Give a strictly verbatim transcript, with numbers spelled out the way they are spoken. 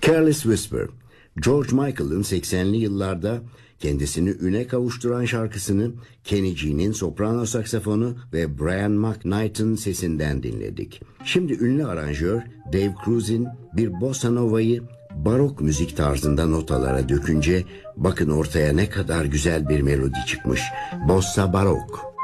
Careless Whisper, George Michael'ın seksenli yıllarda kendisini üne kavuşturan şarkısını Kenny G'nin soprano saksafonu ve Brian McKnight'ın sesinden dinledik. Şimdi ünlü aranjör Dave Cruz'in bir bossa nova'yı barok müzik tarzında notalara dökünce bakın ortaya ne kadar güzel bir melodi çıkmış. Bossa barok.